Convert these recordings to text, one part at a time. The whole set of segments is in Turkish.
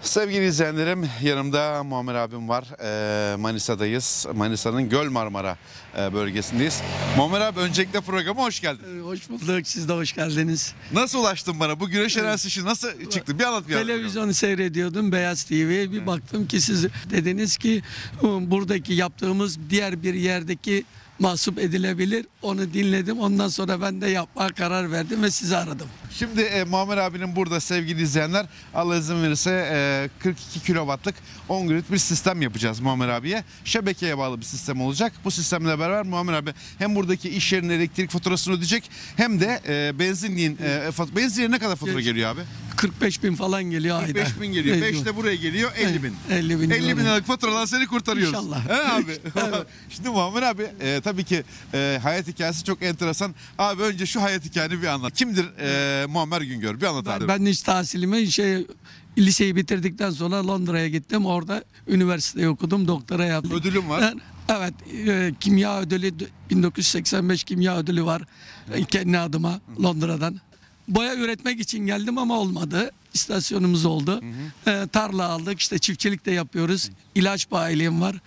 Sevgili izleyenlerim, yanımda Muammer abim var. Manisa'dayız. Manisa'nın Göl Marmara bölgesindeyiz. Muammer abi, öncelikle programa hoş geldin. Hoş bulduk. Siz de hoş geldiniz. Nasıl ulaştın bana? Bu güneş enerjisi nasıl çıktı? Bir anlat bir Televizyonu seyrediyordum, Beyaz TV. Bir baktım ki siz dediniz ki buradaki yaptığımız diğer bir yerdeki mahsup edilebilir. Onu dinledim. Ondan sonra ben de yapmaya karar verdim ve sizi aradım. Şimdi Muammer abinin burada sevgili izleyenler, Allah izin verirse 42 kilowattlık 10 grid bir sistem yapacağız Muammer abiye. Şebekeye bağlı bir sistem olacak. Bu sistemle beraber Muammer abi hem buradaki iş yerinin elektrik faturasını ödeyecek hem de benzinliğin benzinliğe ne kadar fatura geliyor abi? 45 bin falan geliyor ayda. 45 bin geliyor. 5 de buraya geliyor, 50 bin. 50 bin. 50 bin liralık faturadan seni kurtarıyoruz. İnşallah. He abi? Evet. Şimdi Muammer abi tabii ki hayat hikayesi çok enteresan. Abi önce şu hayat hikayeni bir anlat. Kimdir Muammer Güngör? Bir anlat abi. Ben iş tahsilimi liseyi bitirdikten sonra Londra'ya gittim. Orada üniversiteyi okudum. Doktora yaptım. Ödülüm var. Evet, kimya ödülü 1985 kimya ödülü var kendi adıma Londra'dan. Boya üretmek için geldim ama olmadı. İstasyonumuz oldu. Tarla aldık. İşte çiftçilik de yapıyoruz. İlaç bayiliğim var.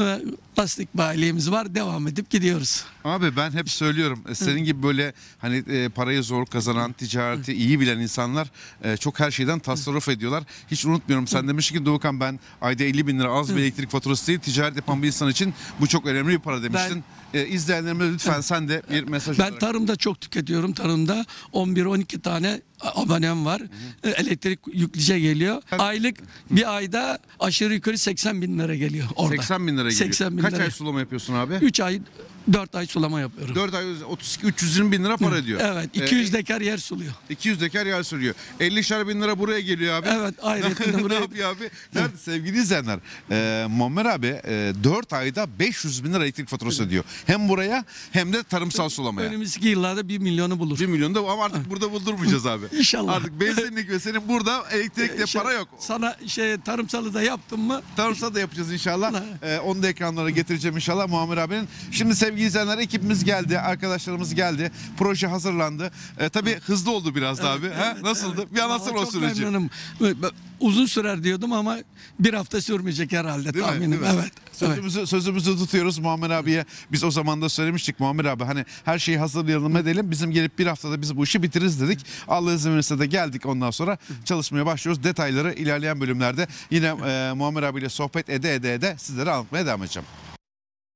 Plastik bayiliğimiz var. Devam edip gidiyoruz. Abi ben hep söylüyorum, senin gibi böyle hani parayı zor kazanan, ticareti iyi bilen insanlar çok her şeyden tasarruf ediyorlar. Hiç unutmuyorum, sen demiştin ki Doğukan, ben ayda 50 bin lira az bir elektrik faturası değil, ticaret yapan bir insan için bu çok önemli bir para demiştin. İzleyenlerime lütfen sen de bir mesaj Ben olarak. tarımda çok tüketiyorum. Tarımda 11-12 tane abonem var. Elektrik yüklüce geliyor. Aylık bir ayda aşağı yukarı 80 bin lira geliyor orada. 80 bin lira geliyor. 80 bin Kaç lira. ay sulama yapıyorsun abi? 3 ay 4 ay sulama yapıyorum. 4 ay 320 bin lira para ediyor. Evet, 200 dekar yer suluyor. 200 dekar yer sürüyor. 50'şer bin lira buraya geliyor abi. Evet, ayrıca Ne buraya. yapıyor abi? Nerede sevgili izleyenler? Muammer abi 4 ayda 500 bin lira elektrik faturası ödüyor. Hem buraya hem de tarımsal sulamaya. Önümüzdeki yıllarda 1 milyonu bulur. 1 milyon da ama artık burada buldurmayacağız abi. İnşallah. Artık benzinlik ve senin burada elektrikle para yok. Sana tarımsalı da yaptın mı? Tarımsal da yapacağız inşallah. Onu da ekranlara getireceğim inşallah Muammer abinin. Şimdi sevgili izleyenler, ekibimiz geldi, arkadaşlarımız geldi. Proje hazırlandı. Tabii hızlı oldu biraz da abi. Evet, Nasıldı? Bir anlatsana o Çok süreci. memnunum. Uzun sürer diyordum ama bir hafta sürmeyecek herhalde Değil mi? tahminim. Değil mi? Evet. Evet. Sözümüzü tutuyoruz Muammer abiye. Biz o zaman da söylemiştik Muammer abi, hani her şeyi hazırlayalım edelim. Bizim gelip bir haftada biz bu işi bitiririz dedik. Allah izin verirse de geldik, ondan sonra çalışmaya başlıyoruz. Detayları ilerleyen bölümlerde yine Muammer abiyle sohbet ede sizlere anlatmaya devam edeceğim.